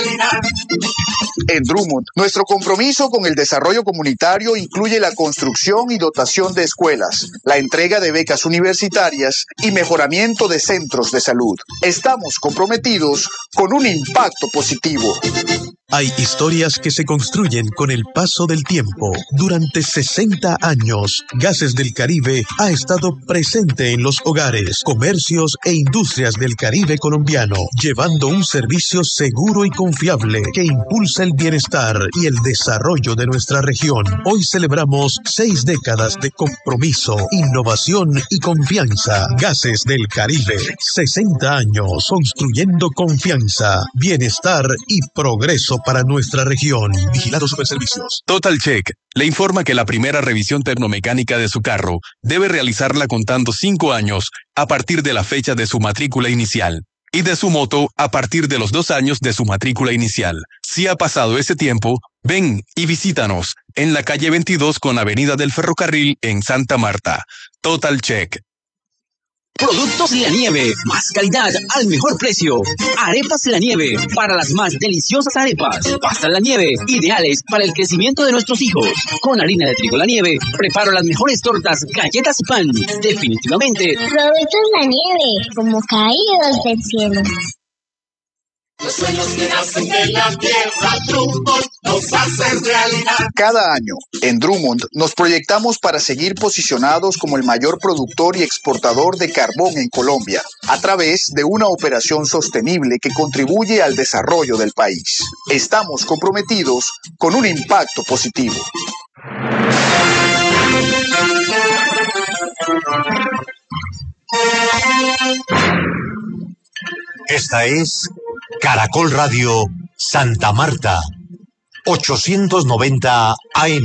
realidad. En Drummond, nuestro compromiso con el desarrollo comunitario incluye la construcción y dotación de escuelas, la entrega de becas universitarias y mejoramiento de centros de salud. Estamos comprometidos con un impacto positivo. Hay historias que se construyen con el paso del tiempo. Durante 60 años, Gases del Caribe ha estado presente en los hogares, comercios e industrias del Caribe colombiano, llevando un servicio seguro y confiable que impulsa el bienestar y el desarrollo de nuestra región. Hoy celebramos 6 décadas de compromiso, innovación y confianza. Gases del Caribe, 60 años construyendo confianza, bienestar y progreso para nuestra región. Vigilado Superservicios. Total Check le informa que la primera revisión tecnomecánica de su carro debe realizarla contando 5 años a partir de la fecha de su matrícula inicial y de su moto a partir de los 2 años de su matrícula inicial. Si ha pasado ese tiempo, ven y visítanos en la calle 22 con Avenida del Ferrocarril en Santa Marta. Total Check. Productos La Nieve, más calidad al mejor precio. Arepas La Nieve, para las más deliciosas arepas. Pasta La Nieve, ideales para el crecimiento de nuestros hijos. Con harina de trigo La Nieve, preparo las mejores tortas, galletas y pan. Definitivamente. Productos La Nieve, como caídos del cielo. Los sueños que nacen de la tierra, Drummond los hace realidad. Cada año, en Drummond, nos proyectamos para seguir posicionados como el mayor productor y exportador de carbón en Colombia, a través de una operación sostenible que contribuye al desarrollo del país. Estamos comprometidos con un impacto positivo. Esta es Caracol Radio Santa Marta, 890 AM,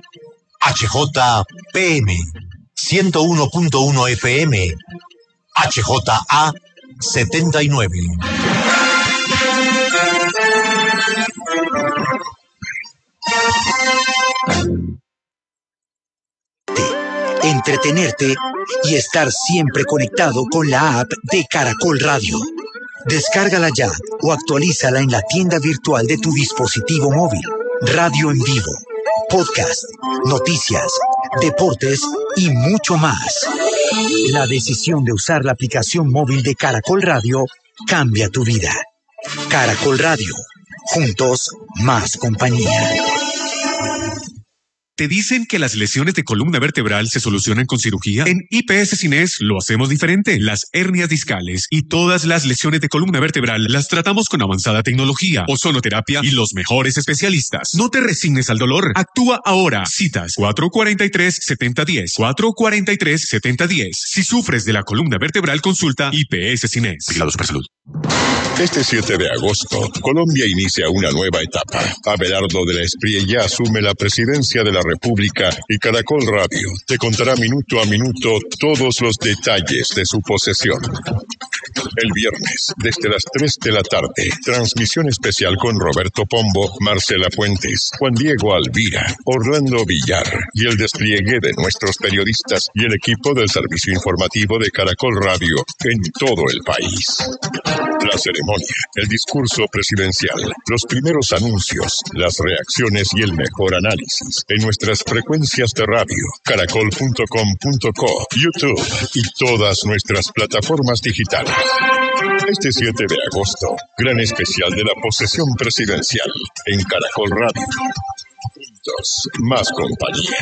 HJPM, 101.1 FM, HJA 79. Entretenerte y estar siempre conectado con la app de Caracol Radio. Descárgala ya o actualízala en la tienda virtual de tu dispositivo móvil. Radio en vivo, podcast, noticias, deportes y mucho más. La decisión de usar la aplicación móvil de Caracol Radio cambia tu vida. Caracol Radio. Juntos, más compañía. ¿Te dicen que las lesiones de columna vertebral se solucionan con cirugía? En IPS Cines lo hacemos diferente. Las hernias discales y todas las lesiones de columna vertebral las tratamos con avanzada tecnología, ozonoterapia y los mejores especialistas. No te resignes al dolor. Actúa ahora. Citas 443-7010. 443-7010. Si sufres de la columna vertebral, consulta IPS Cines. Vigilado Supersalud. Este 7 de agosto, Colombia inicia una nueva etapa. Abelardo de la Espriella asume la presidencia de la República y Caracol Radio te contará minuto a minuto todos los detalles de su posesión. El viernes, desde las 3 de la tarde, transmisión especial con Roberto Pombo, Marcela Puentes, Juan Diego Alvira, Orlando Villar y el despliegue de nuestros periodistas y el equipo del servicio informativo de Caracol Radio en todo el país. La ceremonia, el discurso presidencial, los primeros anuncios, las reacciones y el mejor análisis en nuestras frecuencias de radio, caracol.com.co, YouTube y todas nuestras plataformas digitales. Este 7 de agosto, gran especial de la posesión presidencial en Caracol Radio. Juntos, más compañía.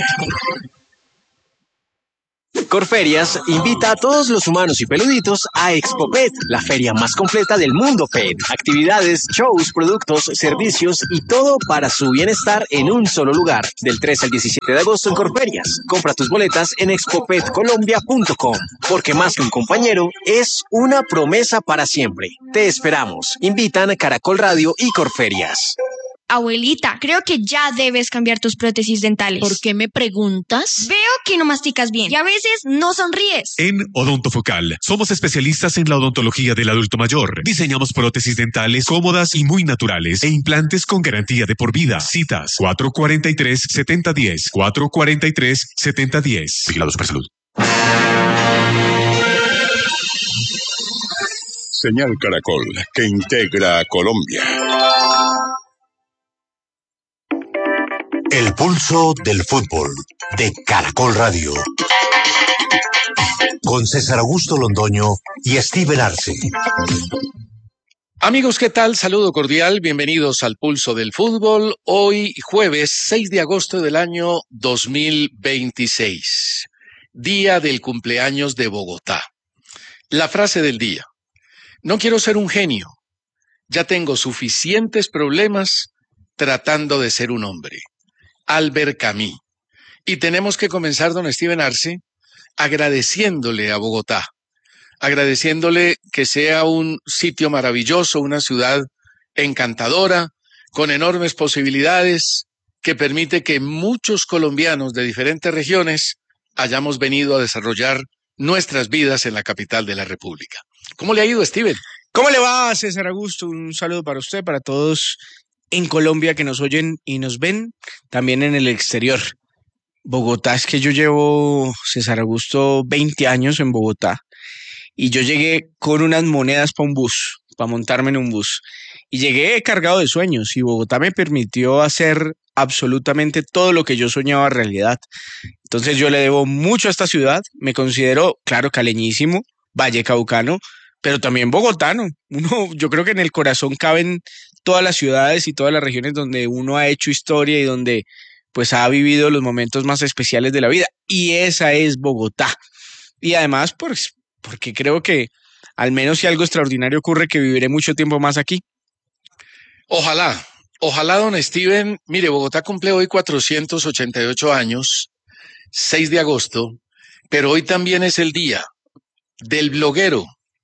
Corferias invita a todos los humanos y peluditos a Expo Pet, la feria más completa del mundo pet. Actividades, shows, productos, servicios y todo para su bienestar en un solo lugar. Del 13 al 17 de agosto en Corferias. Compra tus boletas en expopetcolombia.com, porque más que un compañero, es una promesa para siempre. Te esperamos. Invitan a Caracol Radio y Corferias. Abuelita, creo que ya debes cambiar tus prótesis dentales. ¿Por qué me preguntas? Veo que no masticas bien y a veces no sonríes. En Odontofocal somos especialistas en la odontología del adulto mayor. Diseñamos prótesis dentales cómodas y muy naturales e implantes con garantía de por vida. Citas 443-7010. 443-7010. Vigilado Supersalud. Señal Caracol, que integra a Colombia. El pulso del fútbol de Caracol Radio. Con César Augusto Londoño y Steven Arce. Amigos, ¿qué tal? Saludo cordial, bienvenidos al Pulso del Fútbol. Hoy jueves 6 de agosto del año 2026, día del cumpleaños de Bogotá. La frase del día: no quiero ser un genio, ya tengo suficientes problemas tratando de ser un hombre. Albert Camus. Y tenemos que comenzar, don Steven Arce, agradeciéndole a Bogotá, agradeciéndole que sea un sitio maravilloso, una ciudad encantadora, con enormes posibilidades, que permite que muchos colombianos de diferentes regiones hayamos venido a desarrollar nuestras vidas en la capital de la República. ¿Cómo le ha ido, Steven? ¿Cómo le va, César Augusto? Un saludo para usted, para todos en Colombia que nos oyen y nos ven, también en el exterior. Bogotá, es que yo llevo, César Augusto, 20 años en Bogotá. Y yo llegué con unas monedas para un bus, para montarme en un bus. Y llegué cargado de sueños y Bogotá me permitió hacer absolutamente todo lo que yo soñaba realidad. Entonces yo le debo mucho a esta ciudad, me considero, claro, caleñísimo, vallecaucano, pero también bogotano. Yo creo que en el corazón caben todas las ciudades y todas las regiones donde uno ha hecho historia y donde pues ha vivido los momentos más especiales de la vida. Y esa es Bogotá. Y además, pues, porque creo que al menos si algo extraordinario ocurre, que viviré mucho tiempo más aquí. Ojalá, don Steven. Mire, Bogotá cumple hoy 488 años, 6 de agosto, pero hoy también es el día del bloguero,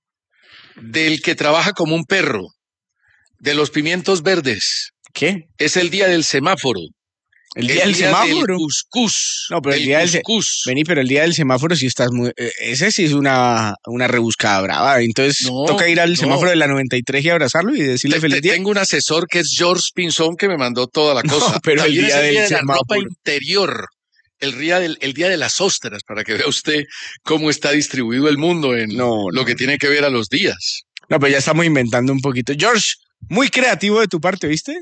del que trabaja como un perro, de los pimientos verdes. ¿Qué? Es el día del semáforo. El día del semáforo. Del cuscús. No, pero el día cuscús. Vení, pero el día del semáforo sí estás muy... ese sí es una rebuscada brava. Entonces toca ir al semáforo de la 93 y abrazarlo y decirle feliz día. Tengo un asesor que es George Pinzón que me mandó toda la cosa. No, pero también el día del semáforo. La ropa interior. El día de las ostras, para que vea usted cómo está distribuido el mundo en lo que tiene que ver a los días. No, pero ya estamos inventando un poquito. George, muy creativo de tu parte, ¿viste?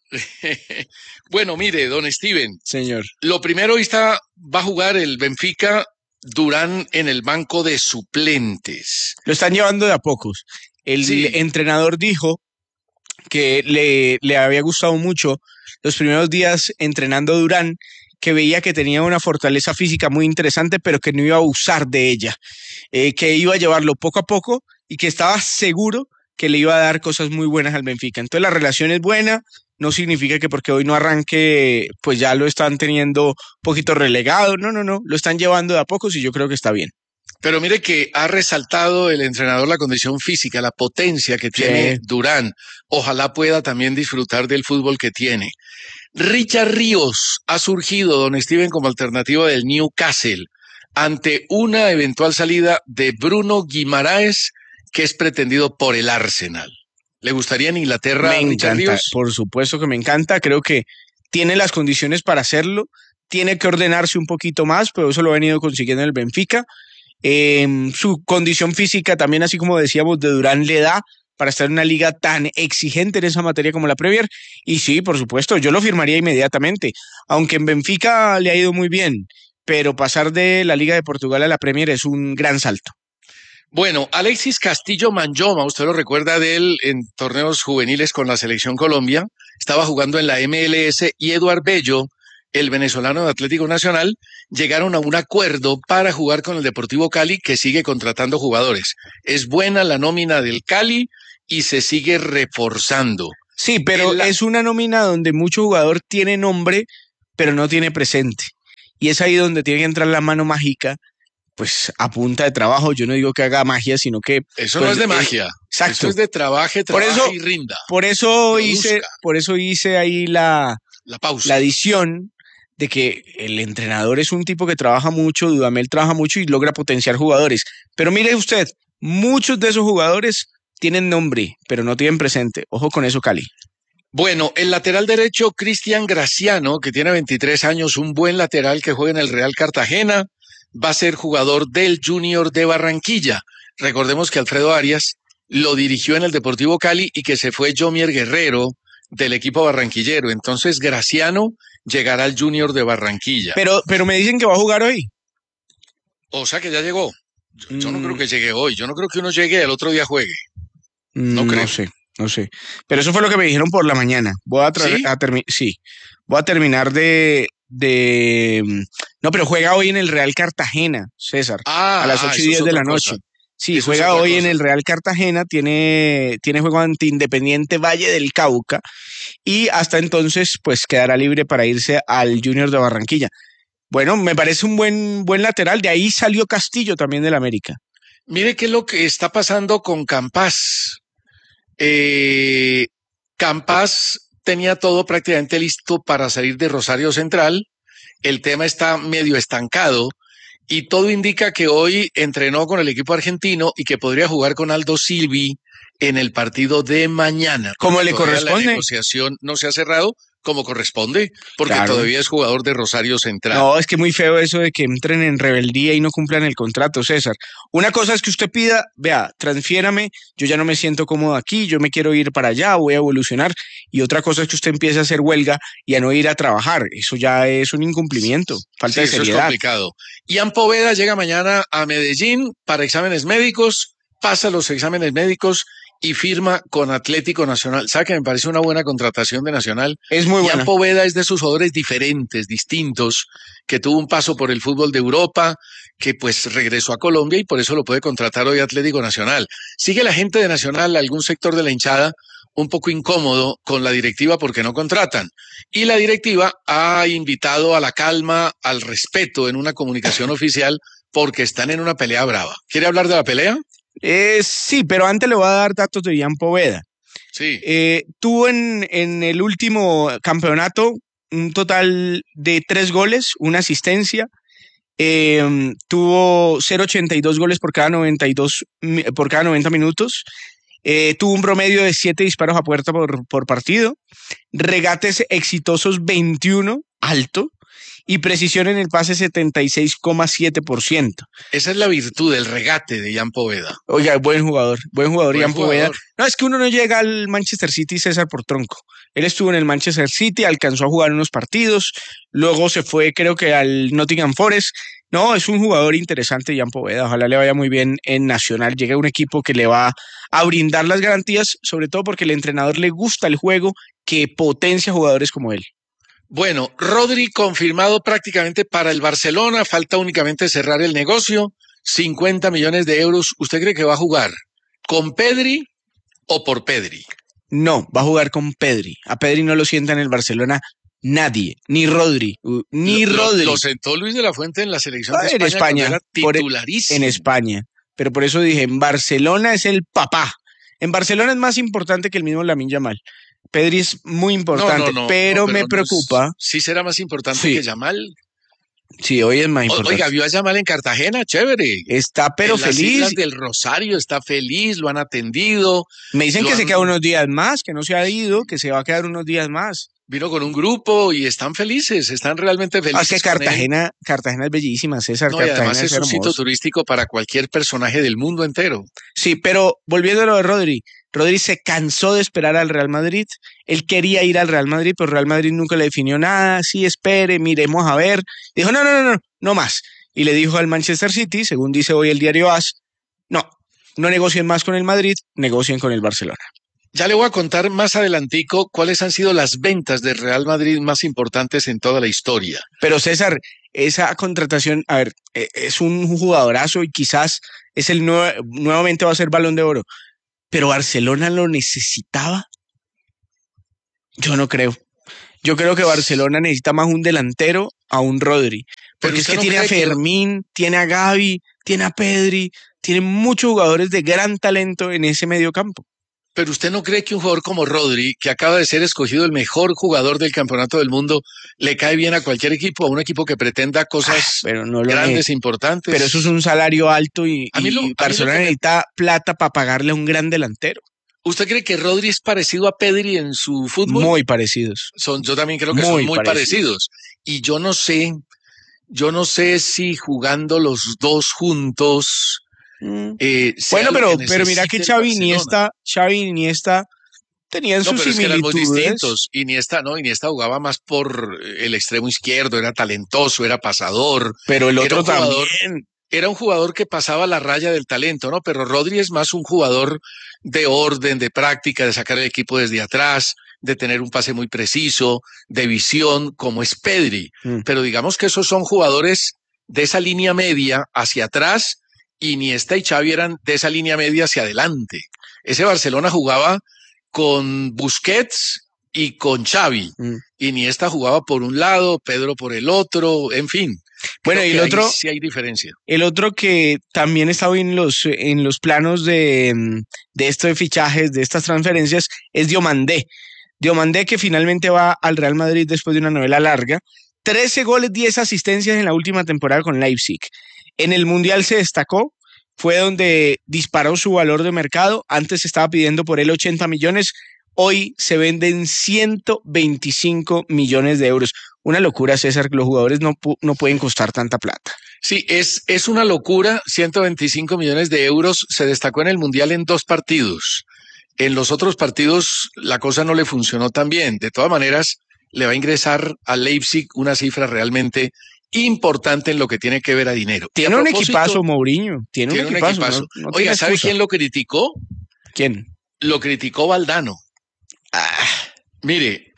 Bueno, mire, don Steven. Señor. Lo primero, va a jugar el Benfica, Durán en el banco de suplentes. Lo están llevando de a pocos. El entrenador dijo que le había gustado mucho los primeros días entrenando Durán, que veía que tenía una fortaleza física muy interesante, pero que no iba a usar de ella, que iba a llevarlo poco a poco y que estaba seguro que le iba a dar cosas muy buenas al Benfica. Entonces la relación es buena, no significa que porque hoy no arranque, pues ya lo están teniendo un poquito relegado, no, lo están llevando de a pocos y yo creo que está bien. Pero mire que ha resaltado el entrenador la condición física, la potencia que tiene Durán. Ojalá pueda también disfrutar del fútbol que tiene. Richard Ríos ha surgido, don Steven, como alternativa del Newcastle ante una eventual salida de Bruno Guimaraes, que es pretendido por el Arsenal. ¿Le gustaría en Inglaterra, Richard Ríos? Por supuesto que me encanta, creo que tiene las condiciones para hacerlo, tiene que ordenarse un poquito más, pero eso lo ha venido consiguiendo en el Benfica. Su condición física también, así como decíamos, de Durán le da para estar en una liga tan exigente en esa materia como la Premier, y sí, por supuesto, yo lo firmaría inmediatamente, aunque en Benfica le ha ido muy bien, pero pasar de la Liga de Portugal a la Premier es un gran salto. Bueno, Alexis Castillo Manjoma, usted lo recuerda de él en torneos juveniles con la Selección Colombia, estaba jugando en la MLS, y Eduard Bello, el venezolano de Atlético Nacional, llegaron a un acuerdo para jugar con el Deportivo Cali, que sigue contratando jugadores. Es buena la nómina del Cali y se sigue reforzando. Sí, pero es una nómina donde mucho jugador tiene nombre, pero no tiene presente. Y es ahí donde tiene que entrar la mano mágica, pues a punta de trabajo. Yo no digo que haga magia, sino que... Eso pues, no es de magia. Exacto. Eso es de trabaje y rinda. Por eso hice ahí la pausa. La adición de que el entrenador es un tipo que trabaja mucho, Dudamel trabaja mucho y logra potenciar jugadores. Pero mire usted, muchos de esos jugadores tienen nombre, pero no tienen presente. Ojo con eso, Cali. Bueno, el lateral derecho, Cristian Graciano, que tiene 23 años, un buen lateral que juega en el Real Cartagena, va a ser jugador del Junior de Barranquilla. Recordemos que Alfredo Arias lo dirigió en el Deportivo Cali y que se fue Yomier Guerrero del equipo barranquillero. Entonces, Graciano llegará al Junior de Barranquilla. Pero me dicen que va a jugar hoy. O sea que ya llegó. Yo no creo que llegue hoy. Yo no creo que uno llegue y el otro día juegue. No creo. No sé. Pero eso fue lo que me dijeron por la mañana. Voy a Voy a terminar de. No, pero juega hoy en el Real Cartagena, César. A las 8:10 de la noche. Cosa. Sí, Eso juega es otra hoy cosa. en el Real Cartagena, tiene juego ante Independiente Valle del Cauca y hasta entonces pues quedará libre para irse al Junior de Barranquilla. Bueno, me parece un buen lateral, de ahí salió Castillo también del América. Mire qué es lo que está pasando con Campas. Campas tenía todo prácticamente listo para salir de Rosario Central. El tema está medio estancado. Y todo indica que hoy entrenó con el equipo argentino y que podría jugar con Aldo Silvi en el partido de mañana. Como le Todavía corresponde. La negociación no se ha cerrado como corresponde, porque Claro. todavía es jugador de Rosario Central. No, es que muy feo eso de que entren en rebeldía y no cumplan el contrato, César. Una cosa es que usted pida, vea, transfiérame, yo ya no me siento cómodo aquí, yo me quiero ir para allá, voy a evolucionar. Y otra cosa es que usted empiece a hacer huelga y a no ir a trabajar. Eso ya es un incumplimiento, falta de Eso es seriedad. complicado. Ian Poveda llega mañana a Medellín para exámenes médicos, pasa los exámenes médicos y firma con Atlético Nacional. ¿Sabe que me parece una buena contratación de Nacional? Es muy buena. Ian Poveda es de esos jugadores diferentes, distintos, que tuvo un paso por el fútbol de Europa, que pues regresó a Colombia y por eso lo puede contratar hoy Atlético Nacional. Sigue la gente de Nacional, algún sector de la hinchada, un poco incómodo con la directiva porque no contratan. Y la directiva ha invitado a la calma, al respeto en una comunicación oficial porque están en una pelea brava. ¿Quiere hablar de la pelea? Sí, pero antes le voy a dar datos de Ian Poveda. Sí. Tuvo en el último campeonato un total de 3 goles, una asistencia. Tuvo 0,82 goles por cada 90 minutos. Tuvo un promedio de 7 disparos a puerta por partido. Regates exitosos 21, alto. Y precisión en el pase 76,7%. Esa es la virtud del regate de Ian Poveda. Oiga, buen jugador Ian Poveda. No, es que uno no llega al Manchester City, César, por tronco. Él estuvo en el Manchester City, alcanzó a jugar unos partidos, luego se fue creo que al Nottingham Forest. No, es un jugador interesante Ian Poveda, ojalá le vaya muy bien en Nacional, llega un equipo que le va a brindar las garantías, sobre todo porque el entrenador le gusta el juego que potencia jugadores como él. Bueno, Rodri confirmado prácticamente para el Barcelona, falta únicamente cerrar el negocio, 50 millones de euros. ¿Usted cree que va a jugar con Pedri o por Pedri? No, va a jugar con Pedri. A Pedri no lo sienta en el Barcelona nadie, ni Rodri, Rodri. Lo sentó Luis de la Fuente en la selección de En España, España, cuando era titularísimo. en España. Pero por eso dije, en Barcelona es el papá. En Barcelona es más importante que el mismo Lamine Yamal. Pedri es muy importante, pero me preocupa. Sí será más importante Sí. que Yamal. Sí, hoy es más importante. Oiga, vio a Yamal en Cartagena, chévere. Está pero en las feliz. Islas del Rosario está feliz, lo han atendido. Me dicen lo que se han- queda unos días más, que no se ha ido, que se va a quedar unos días más. Vino con un grupo y están felices, están realmente felices. Es que con él. Cartagena es bellísima, César. No, y Cartagena además es un sitio hermoso. turístico para cualquier personaje del mundo entero. Sí, pero volviendo a lo de Rodri, Rodri se cansó de esperar al Real Madrid. Él quería ir al Real Madrid, pero Real Madrid nunca le definió nada. Sí, espere, miremos a ver. Dijo, no más. Y le dijo al Manchester City, según dice hoy el diario AS, no negocien más con el Madrid, negocien con el Barcelona. Ya le voy a contar más adelantico cuáles han sido las ventas de Real Madrid más importantes en toda la historia. Pero César, esa contratación, a ver, es un jugadorazo y quizás es nuevamente va a ser Balón de Oro. Pero Barcelona lo necesitaba. Yo no creo. Yo creo que Barcelona necesita más un delantero a un Rodri. Porque Pero es que usted no tiene a cree que- Fermín, tiene a Gavi, tiene a Pedri, tiene muchos jugadores de gran talento en ese medio campo. Pero usted no cree que un jugador como Rodri, que acaba de ser escogido el mejor jugador del campeonato del mundo, le cae bien a cualquier equipo, a un equipo que pretenda cosas Pero no lo grandes, ne- importantes? Pero eso es un salario alto y A mí lo Barcelona que me- necesita plata para pagarle a un gran delantero. ¿Usted cree que Rodri es parecido a Pedri en su fútbol? Muy parecidos. Yo también creo que son muy parecidos. parecidos. Y yo no sé si jugando los dos juntos. sea Bueno, lo pero que mira que necesite el Barcelona. Xavi Iniesta tenían No, sus pero es que eran muy similitudes. distintos. Iniesta jugaba más por el extremo izquierdo, era talentoso, era pasador. Pero el Era otro un jugador, también. era un jugador que pasaba la raya del talento, ¿no? Pero Rodri es más un jugador de orden, de práctica, de sacar el equipo desde atrás, de tener un pase muy preciso, de visión, como es Pedri. Pero digamos que esos son jugadores de esa línea media hacia atrás. Iniesta y Xavi eran de esa línea media hacia adelante. Ese Barcelona jugaba con Busquets y con Xavi. Iniesta jugaba por un lado, Pedro por el otro, en fin. Bueno, y el otro, sí hay diferencia. El otro que también está hoy en los planos de esto de fichajes, de estas transferencias, es Diomandé. Diomandé, que finalmente va al Real Madrid después de una novela larga. 13 goles, 10 asistencias en la última temporada con Leipzig. En el Mundial se destacó, fue donde disparó su valor de mercado. Antes se estaba pidiendo por él 80 millones, hoy se venden 125 millones de euros. Una locura, César, que los jugadores no pueden costar tanta plata. Sí, es una locura, 125 millones de euros. Se destacó en el Mundial en 2 partidos. En los otros partidos la cosa no le funcionó tan bien. De todas maneras, le va a ingresar a Leipzig una cifra realmente importante en lo que tiene que ver a dinero. Tiene un equipazo, Mourinho. Tiene un equipazo. No Oiga, ¿sabe quién lo criticó? ¿Quién? Lo criticó Valdano. Mire,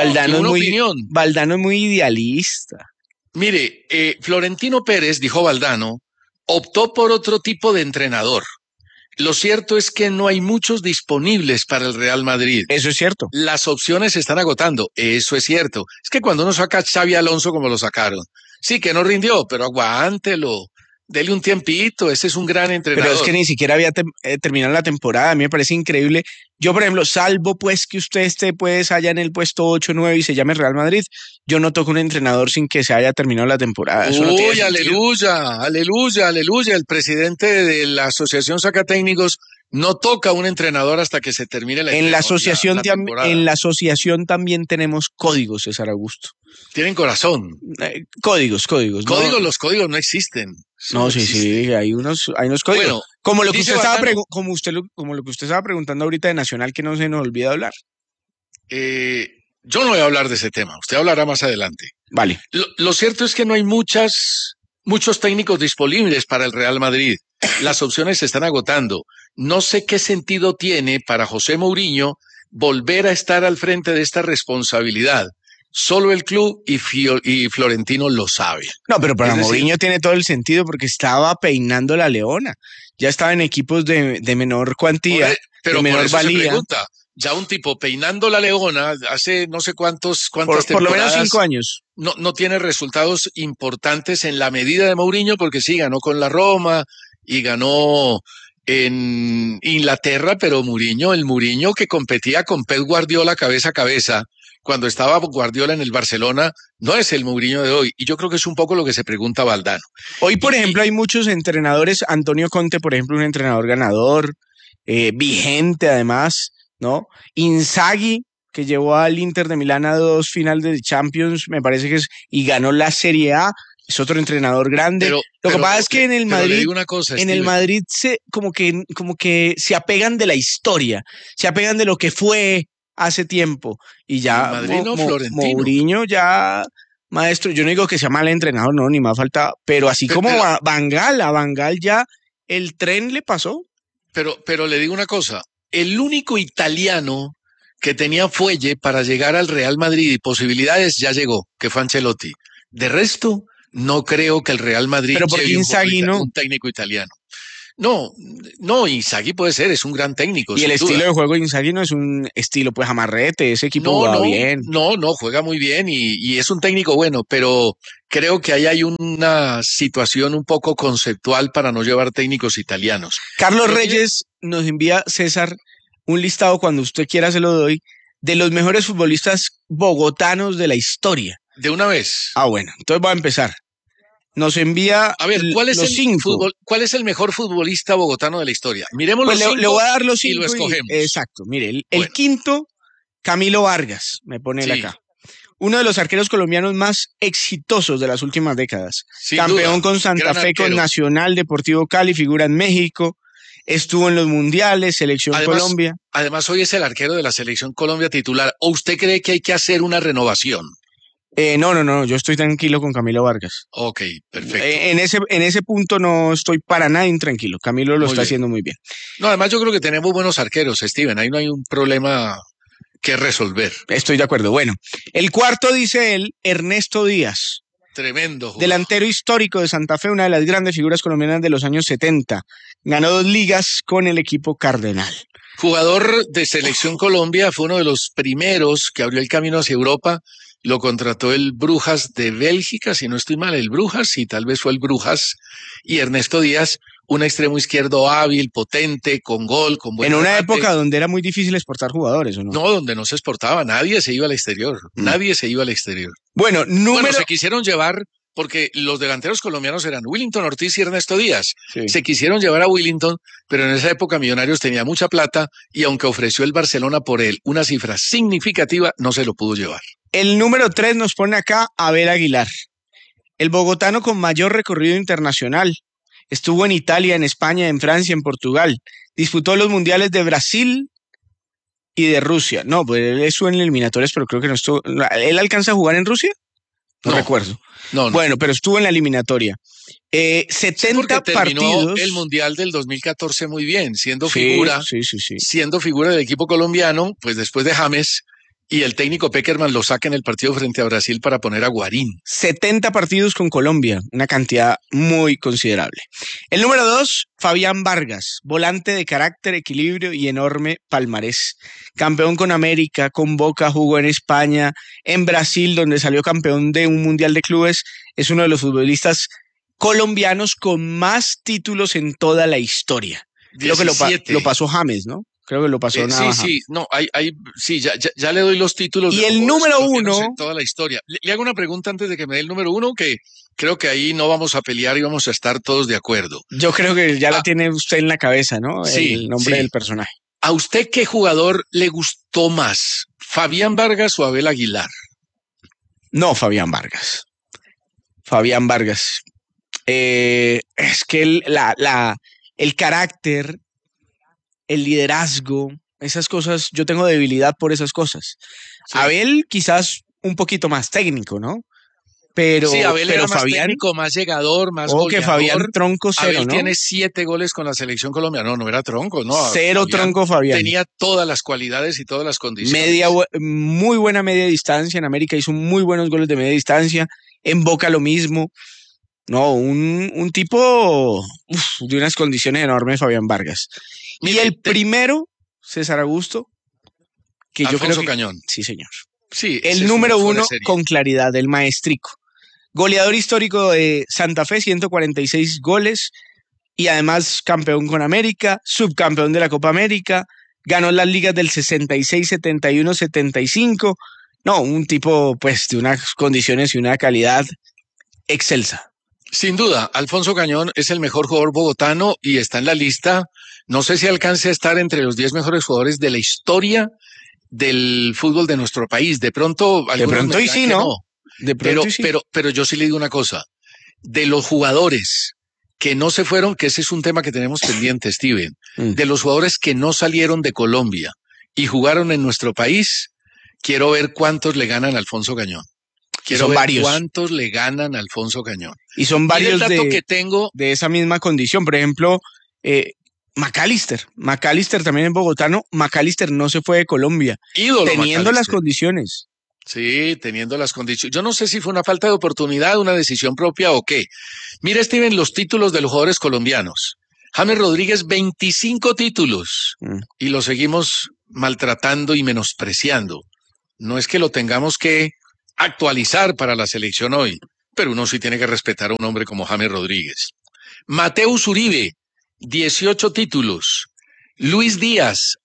Valdano es muy idealista. Mire, Florentino Pérez, dijo Valdano, optó por otro tipo de entrenador. Lo cierto es que no hay muchos disponibles para el Real Madrid. Eso es cierto. Las opciones se están agotando. Eso es cierto. Es que cuando uno saca a Xavi Alonso como lo sacaron, sí que no rindió, pero aguántelo. Dele un tiempito, ese es un gran entrenador. Pero es que ni siquiera había terminado la temporada, a mí me parece increíble. Yo, por ejemplo, salvo pues que usted esté pues allá en el puesto 8 9 y se llame Real Madrid, yo no toco un entrenador sin que se haya terminado la temporada. Eso Uy, aleluya, aleluya, aleluya. El presidente de la Asociación Sacatécnicos no toca un entrenador hasta que se termine la temporada. En la asociación también tenemos códigos, César Augusto. Tienen corazón. Códigos. Los códigos no existen. No, sí, hay unos códigos. Bueno, como lo que usted estaba preguntando ahorita de Nacional, que no se nos olvida hablar. Yo no voy a hablar de ese tema, usted hablará más adelante. Vale. Lo cierto es que no hay muchos técnicos disponibles para el Real Madrid. Las opciones se están agotando. No sé qué sentido tiene para José Mourinho volver a estar al frente de esta responsabilidad. Solo el club y Florentino lo sabe. No, pero para Mourinho tiene todo el sentido porque estaba peinando la Leona. Ya estaba en equipos de menor cuantía, pero de menor valía. Se pregunta, ya un tipo peinando la Leona hace no sé cuántas temporadas. Por lo menos 5 años. No tiene resultados importantes en la medida de Mourinho porque sí, ganó con la Roma y ganó en Inglaterra, pero el Mourinho que competía con Pep Guardiola cabeza a cabeza, cuando estaba Guardiola en el Barcelona, no es el Mourinho de hoy. Y yo creo que es un poco lo que se pregunta Valdano. Hoy, por ejemplo, hay muchos entrenadores. Antonio Conte, por ejemplo, un entrenador ganador, vigente además, ¿no? Inzaghi, que llevó al Inter de Milán a 2 finales de Champions, me parece que y ganó la Serie A. Es otro entrenador grande. Lo que pasa es que en el Madrid, el Madrid como que se apegan de la historia, se apegan de lo que fue hace tiempo y ya Mourinho ya maestro, yo no digo que sea mal entrenador, no, ni más falta, pero así como a Van Gaal ya el tren le pasó. Pero le digo una cosa, el único italiano que tenía fuelle para llegar al Real Madrid y posibilidades ya llegó, que fue Ancelotti. De resto, no creo que el Real Madrid llegue un técnico italiano. No, Inzaghi puede ser, es un gran técnico. Y el estilo de juego de Inzaghi no es un estilo pues amarrete, ese equipo va bien. No, juega muy bien y es un técnico bueno, pero creo que ahí hay una situación un poco conceptual para no llevar técnicos italianos. Carlos Reyes nos envía, César, un listado, cuando usted quiera se lo doy, de los mejores futbolistas bogotanos de la historia. ¿De una vez? Bueno, entonces voy a empezar. Nos envía a ver, ¿cuál es el mejor futbolista bogotano de la historia? Miremos los 5 le voy a dar los 5 y lo escogemos. Exacto, mire, el quinto, Camilo Vargas, me pone él acá. Uno de los arqueros colombianos más exitosos de las últimas décadas. Campeón con Santa Fe, con Nacional, Deportivo Cali, figura en México. estuvo en los mundiales, Selección Colombia. Además, hoy es el arquero de la Selección Colombia titular. ¿O usted cree que hay que hacer una renovación? No, yo estoy tranquilo con Camilo Vargas. Ok, perfecto. En ese punto no estoy para nada intranquilo. Camilo lo está haciendo muy bien. No, además yo creo que tenemos buenos arqueros, Steven. Ahí no hay un problema que resolver. Estoy de acuerdo. Bueno, el cuarto dice él, Ernesto Díaz. Tremendo jugador. Delantero histórico de Santa Fe, una de las grandes figuras colombianas de los años 70. Ganó 2 ligas con el equipo Cardenal. Jugador de Selección Colombia, fue uno de los primeros que abrió el camino hacia Europa. Lo contrató el Brujas de Bélgica, si no estoy mal, el Brujas, y tal vez fue el Brujas. Y Ernesto Díaz, un extremo izquierdo hábil, potente, con gol, con buen En una remate. época donde era muy difícil exportar jugadores, ¿o no? No, donde no se exportaba, nadie se iba al exterior, nadie se iba al exterior. Bueno, Bueno, se quisieron llevar, porque los delanteros colombianos eran Willington Ortiz y Ernesto Díaz. Sí. Se quisieron llevar a Willington, pero en esa época Millonarios tenía mucha plata y aunque ofreció el Barcelona por él una cifra significativa, no se lo pudo llevar. El número 3 nos pone acá Abel Aguilar, el bogotano con mayor recorrido internacional. Estuvo en Italia, en España, en Francia, en Portugal. Disputó los mundiales de Brasil y de Rusia. No, pues él estuvo en eliminatorias, pero creo que no estuvo. ¿Él alcanza a jugar en Rusia? No recuerdo. No. Bueno, pero estuvo en la eliminatoria. 70 terminó partidos. El Mundial del 2014 muy bien, siendo figura del equipo colombiano, pues después de James, y el técnico Peckerman lo saca en el partido frente a Brasil para poner a Guarín. 70 partidos con Colombia, una cantidad muy considerable. El número 2, Fabián Vargas, volante de carácter, equilibrio y enorme palmarés. Campeón con América, con Boca, jugó en España, en Brasil, donde salió campeón de un Mundial de Clubes. Es uno de los futbolistas colombianos con más títulos en toda la historia. Creo que lo pasó James, ¿no? Creo que lo pasó nada más. Ya le doy los títulos. Y el número 1. En toda la historia. Le hago una pregunta antes de que me dé el número 1, que creo que ahí no vamos a pelear y vamos a estar todos de acuerdo. Yo creo que ya la tiene usted en la cabeza, ¿no? Sí, el nombre del personaje. ¿A usted qué jugador le gustó más? ¿Fabián Vargas o Abel Aguilar? No, Fabián Vargas. Fabián Vargas. Es que el carácter, el liderazgo, esas cosas, yo tengo debilidad por esas cosas. Sí. Abel quizás un poquito más técnico, ¿no? Pero, sí, Abel era más Fabián, técnico, más llegador, más goleador. Que Fabián tronco cero, Abel ¿no? tiene 7 goles con la selección colombiana. No era tronco, no. Cero Fabián, tronco Fabián. Tenía todas las cualidades y todas las condiciones. Muy buena media distancia. En América hizo muy buenos goles de media distancia. En Boca lo mismo. No, un tipo de unas condiciones enormes, Fabián Vargas. Y el primero, César Augusto, que Alfonso yo creo que... Cañón. Sí, señor. Sí, el número 1 con claridad, el maestrico. Goleador histórico de Santa Fe, 146 goles. Y además campeón con América, subcampeón de la Copa América. Ganó las ligas del 66, 71, 75. No, un tipo pues de unas condiciones y una calidad excelsa. Sin duda, Alfonso Cañón es el mejor jugador bogotano y está en la lista. No sé si alcance a estar entre los 10 mejores jugadores de la historia del fútbol de nuestro país. De pronto y sí, ¿no? Pero yo sí le digo una cosa. De los jugadores que no se fueron, que ese es un tema que tenemos pendiente, Steven, de los jugadores que no salieron de Colombia y jugaron en nuestro país, quiero ver cuántos le ganan a Alfonso Cañón. Quiero ver varios. ¿Cuántos le ganan a Alfonso Cañón? Y son varios que tengo de esa misma condición. Por ejemplo, McAllister. McAllister también es bogotano. McAllister no se fue de Colombia. Ídolo teniendo las condiciones. Sí, teniendo las condiciones. Yo no sé si fue una falta de oportunidad, una decisión propia o qué. Mira, Steven, los títulos de los jugadores colombianos. James Rodríguez, 25 títulos. Y lo seguimos maltratando y menospreciando. No es que lo tengamos que actualizar para la selección hoy, pero uno sí tiene que respetar a un hombre como James Rodríguez. Mateus Uribe, 18 títulos. Luis Díaz,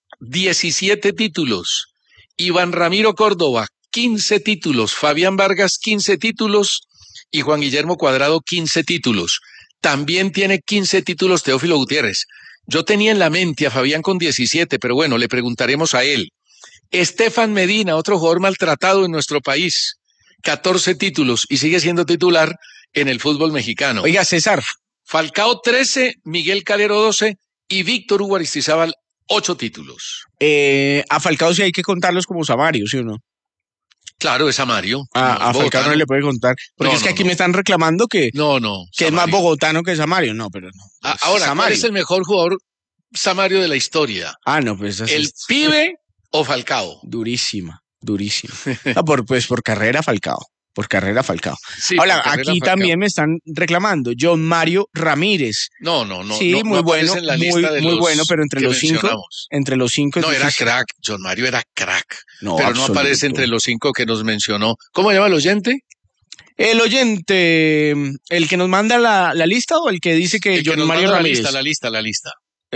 17 títulos. Iván Ramiro Córdoba, 15 títulos. Fabián Vargas, 15 títulos. Y Juan Guillermo Cuadrado, 15 títulos. También tiene 15 títulos Teófilo Gutiérrez. Yo tenía en la mente a Fabián con 17, pero bueno, le preguntaremos a él. Estefan Medina, otro jugador maltratado en nuestro país. 14 títulos y sigue siendo titular en el fútbol mexicano. Oiga, César. Falcao 13, Miguel Calero 12 Y Víctor Hugo Aristizábal, 8 títulos. A Falcao sí hay que contarlos como Samario, ¿sí o no? Claro, es Samario. A Falcao no le puede contar. Porque es que aquí me están reclamando que, que Samario. Es más bogotano que Samario. No, pero no. Ahora, Samario. ¿cuál es el mejor jugador Samario de la historia? No, pues ¿El pibe o Falcao? Durísima. Por carrera Falcao. Por carrera Falcao. Sí, ahora, por carrera aquí Falcao. también me están reclamando John Mario Ramírez. No. Sí, no, muy no bueno, aparece en la lista de muy los bueno, pero entre que los 5. mencionamos. Entre los 5 es No, era difícil. crack. John Mario era crack. No, pero no aparece entre los 5 que nos mencionó. ¿Cómo se llama el oyente? El oyente, el que nos manda la lista o el que dice que El que John nos Mario manda Ramírez. la lista.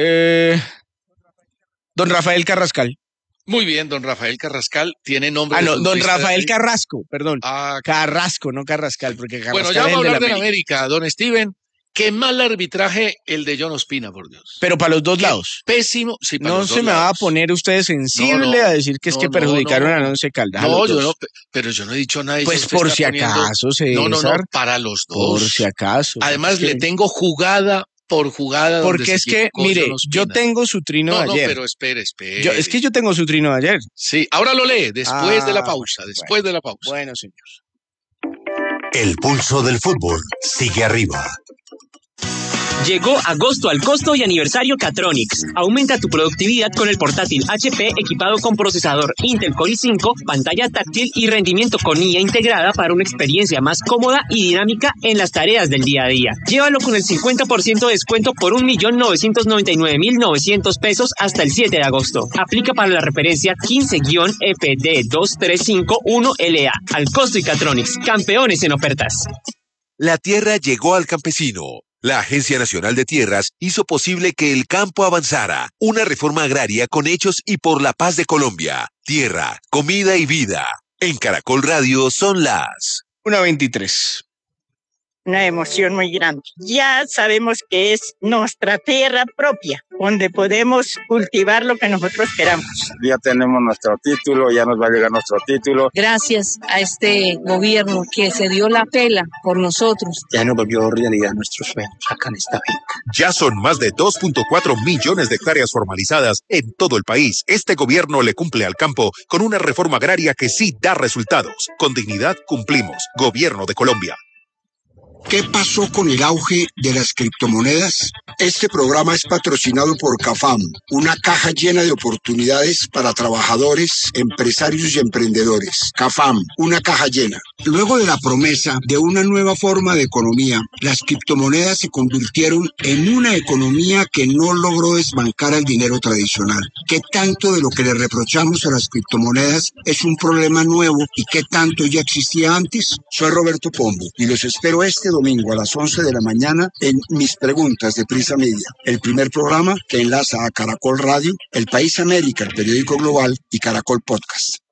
Don Rafael Carrascal. Muy bien, don Rafael Carrascal tiene nombre. Don Rafael Carrasco, perdón. Ah, Carrasco, no Carrascal, porque Carrascal bueno, ya vamos a hablar de la América. América, don Steven. Qué mal arbitraje el de John Ospina, por Dios. Pero para los dos lados. Pésimo. Sí, para No los se dos me va a lados. poner usted sensible a decir que es que perjudicaron a Once Caldas. No, yo no, pero yo no he dicho nada. Pues por si acaso, César. No, para los dos. Por si acaso. Además, le tengo jugada por jugada. Porque es que, mire, yo tengo su trino de ayer. No, pero espere. Es que yo tengo su trino de ayer. Sí, ahora lo lee, después de la pausa, de la pausa. Bueno, señor. El pulso del fútbol sigue arriba. Llegó agosto al costo y aniversario Catronics. Aumenta tu productividad con el portátil HP equipado con procesador Intel Core i5, pantalla táctil y rendimiento con IA integrada para una experiencia más cómoda y dinámica en las tareas del día a día. Llévalo con el 50% de descuento por 1.999.900 pesos hasta el 7 de agosto. Aplica para la referencia 15-FD2351LA. Al costo y Catronics, campeones en ofertas. La tierra llegó al campesino. La Agencia Nacional de Tierras hizo posible que el campo avanzara. Una reforma agraria con hechos y por la paz de Colombia. Tierra, comida y vida. En Caracol Radio son las 1:23. Una emoción muy grande. Ya sabemos que es nuestra tierra propia, donde podemos cultivar lo que nosotros queramos. Ya tenemos nuestro título, ya nos va a llegar nuestro título. Gracias a este gobierno que se dio la pela por nosotros. Ya nos volvió realidad nuestros sueños acá en esta finca. Ya son más de 2.4 millones de hectáreas formalizadas en todo el país. Este gobierno le cumple al campo con una reforma agraria que sí da resultados. Con dignidad cumplimos. Gobierno de Colombia. ¿Qué pasó con el auge de las criptomonedas? Este programa es patrocinado por CAFAM, una caja llena de oportunidades para trabajadores, empresarios y emprendedores. CAFAM, una caja llena. Luego de la promesa de una nueva forma de economía, las criptomonedas se convirtieron en una economía que no logró desbancar al dinero tradicional. ¿Qué tanto de lo que le reprochamos a las criptomonedas es un problema nuevo y qué tanto ya existía antes? Soy Roberto Pombo y los espero este domingo a las 11 de la mañana en Mis Preguntas de Prisa Media, el primer programa que enlaza a Caracol Radio, El País América, el periódico global, y Caracol Podcast.